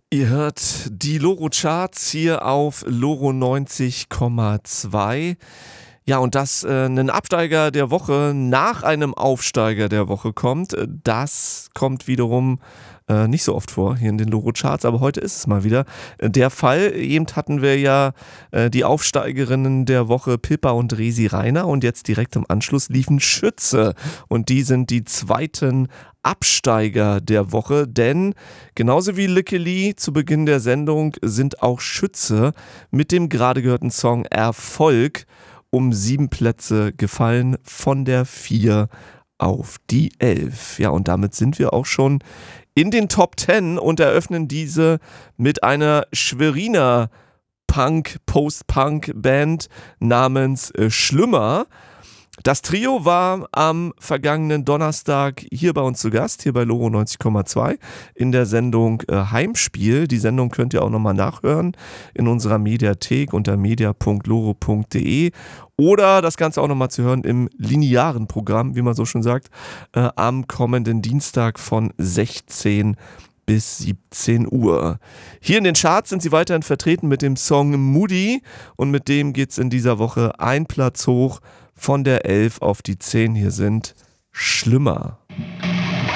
Ihr hört die Loro Charts hier auf Loro 90,2. Ja, und dass 'nen Absteiger der Woche nach einem Aufsteiger der Woche kommt, das kommt wiederum nicht so oft vor hier in den Loro Charts, aber heute ist es mal wieder der Fall. Eben hatten wir ja die Aufsteigerinnen der Woche Pippa und Resi Reiner und jetzt direkt im Anschluss liefen Schütze und die sind die zweiten Absteiger der Woche, denn genauso wie Lickeli zu Beginn der Sendung sind auch Schütze mit dem gerade gehörten Song Erfolg um 7 Plätze gefallen von der 4 auf die 11. Ja, und damit sind wir auch schon in den Top 10 und eröffnen diese mit einer Schweriner Post-Punk-Band namens Schlimmer. Das Trio war am vergangenen Donnerstag hier bei uns zu Gast, hier bei Loro 90,2 in der Sendung Heimspiel. Die Sendung könnt ihr auch nochmal nachhören in unserer Mediathek unter media.loro.de oder das Ganze auch nochmal zu hören im linearen Programm, wie man so schon sagt, am kommenden Dienstag von 16 bis 17 Uhr. Hier in den Charts sind sie weiterhin vertreten mit dem Song Moody und mit dem geht's in dieser Woche ein Platz hoch von der 11 auf die 10. Hier sind Schlimmer.